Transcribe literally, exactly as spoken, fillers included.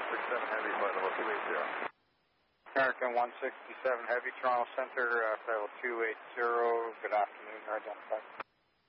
sixty-seven Heavy, flight level two eighty. American one sixty-seven Heavy, Toronto Center, uh, flight level two eighty. Good afternoon, you're identified.